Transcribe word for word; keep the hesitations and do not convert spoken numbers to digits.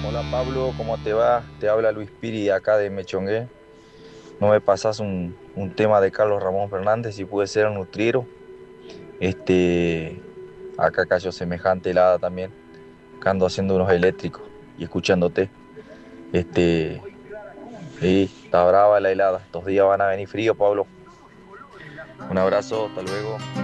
Hola Pablo, ¿cómo te va? Te habla Luis Piri de acá de Mechongué. ¿No me pasas un, un tema de Carlos Ramón Fernández si puede ser un nutriero? Este, acá cayó semejante helada también. Acá ando haciendo unos eléctricos y escuchándote. Este, sí, está brava la helada. Estos días van a venir frío, Pablo. Un abrazo, hasta luego.